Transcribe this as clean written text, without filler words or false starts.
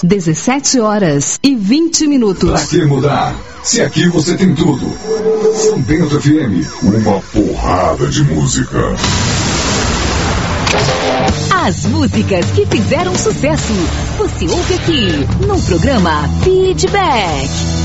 17h20. Pra que mudar? Se aqui você tem tudo. São Bento FM, uma porrada de música. As músicas que fizeram sucesso, você ouve aqui no programa Feedback.